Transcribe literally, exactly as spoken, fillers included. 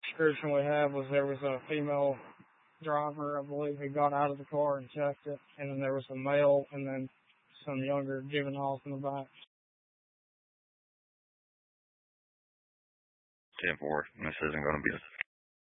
description we had was there was a female driver, I believe, who got out of the car and checked it, and then there was a male and then some younger juveniles in the back. ten four, this isn't going to be